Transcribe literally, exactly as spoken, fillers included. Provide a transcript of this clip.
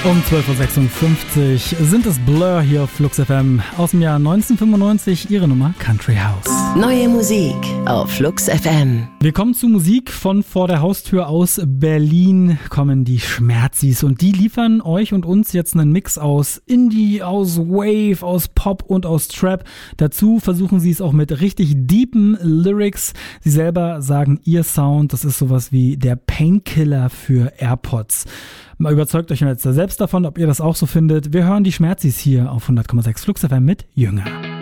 Um zwölf Uhr sechsundfünfzig sind es Blur hier auf Flux F M. Aus dem Jahr neunzehnhundertfünfundneunzig, ihre Nummer Country House. Neue Musik auf Flux F M. Wir kommen zu Musik von vor der Haustür aus Berlin, kommen die Schmerzis. Und die liefern euch und uns jetzt einen Mix aus Indie, aus Wave, aus Pop und aus Trap. Dazu versuchen sie es auch mit richtig deepen Lyrics. Sie selber sagen, ihr Sound, das ist sowas wie der Painkiller für AirPods. Mal überzeugt euch jetzt selbst davon, ob ihr das auch so findet. Wir hören die Schmerzis hier auf hundert Komma sechs Flux F M mit Jünger.